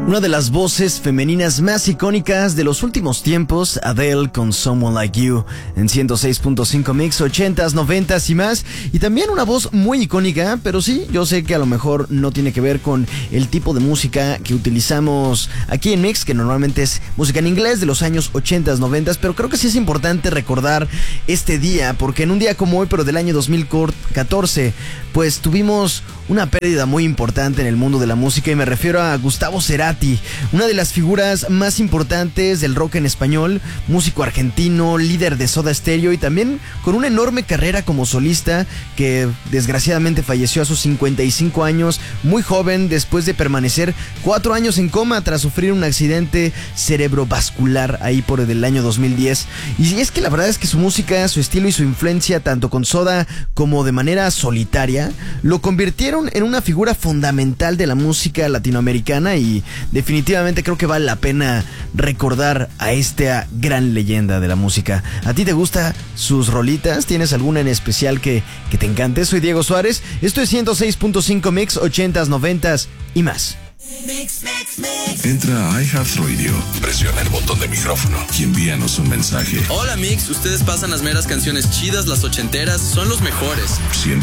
Una de las voces femeninas más icónicas de los últimos tiempos, Adele con Someone Like You en 106.5 Mix, 80s, 90s y más. Y también una voz muy icónica, pero sí, yo sé que a lo mejor no tiene que ver con el tipo de música que utilizamos aquí en Mix, que normalmente es música en inglés de los años 80s, 90s, pero creo que sí es importante recordar este día, porque en un día como hoy, pero del año 2014, pues tuvimos una pérdida muy importante en el mundo de la música, y me refiero a Gustavo Cerati, una de las figuras más importantes del rock en español, músico argentino, líder de Soda Stereo y también con una enorme carrera como solista, que desgraciadamente falleció a sus 55 años, muy joven, después de permanecer 4 años en coma tras sufrir un accidente cerebrovascular ahí por el año 2010. Y es que la verdad es que su música, su estilo y su influencia, tanto con Soda como de manera solitaria, lo convirtieron en una figura fundamental de la música latinoamericana, y definitivamente creo que vale la pena recordar a esta gran leyenda de la música. ¿A ti te gustan sus rolitas? ¿Tienes alguna en especial que te encante? Soy Diego Suárez, esto es 106.5 Mix, 80s, 90s y más. Entra a iHeartRadio, presiona el botón de micrófono y envíanos un mensaje. Hola Mix, ustedes pasan las meras canciones chidas, las ochenteras, son los mejores.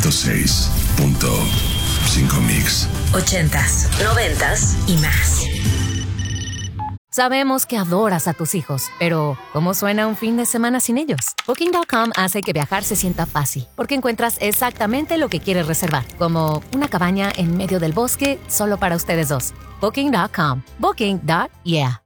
106.5 Mix. 80s, 90s y más. Sabemos que adoras a tus hijos, pero ¿cómo suena un fin de semana sin ellos? Booking.com hace que viajar se sienta fácil, porque encuentras exactamente lo que quieres reservar, como una cabaña en medio del bosque solo para ustedes dos. Booking.com. Booking.yeah.